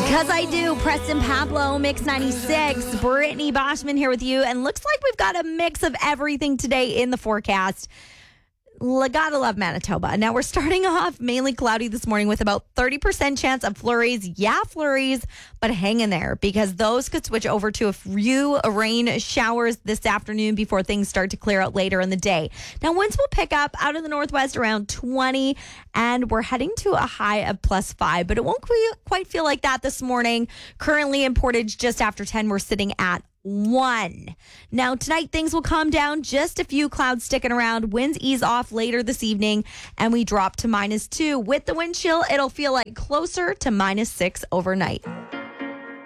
Because I do. Preston Pablo, Mix 96. Brittany Boschman here with you. And looks like we've got a mix of everything today in the forecast. Gotta love Manitoba. Now we're starting off mainly cloudy this morning with about 30% chance of flurries. Yeah, flurries, but hang in there because those could switch over to a few rain showers this afternoon before things start to clear out later in the day. Now winds will pick up out of the northwest around 20 and we're heading to a high of +5, but it won't quite feel like that this morning. Currently in Portage just after 10, we're sitting at 1. Now tonight things will calm down, just a few clouds sticking around. Winds ease off later this evening and we drop to -2. With the wind chill, it'll feel like closer to -6 overnight.